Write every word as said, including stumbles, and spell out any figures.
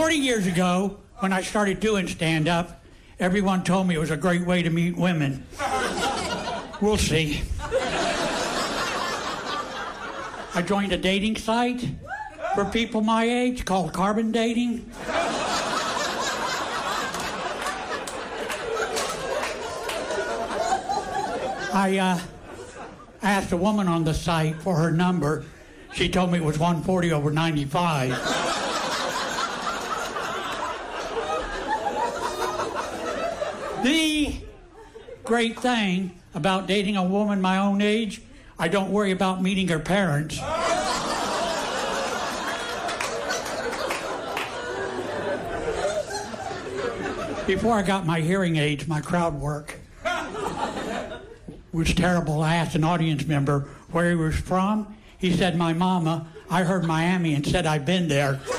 forty years ago, when I started doing stand-up, everyone told me it was a great way to meet women. We'll see. I joined a dating site for people my age called Carbon Dating. I uh, asked a woman on the site for her number. She told me it was one forty over ninety-five. The great thing about dating a woman my own age, I don't worry about meeting her parents. Before I got my hearing aids, my crowd work was terrible. I asked an audience member where he was from. He said, my mama. I heard Miami and said I'd been there.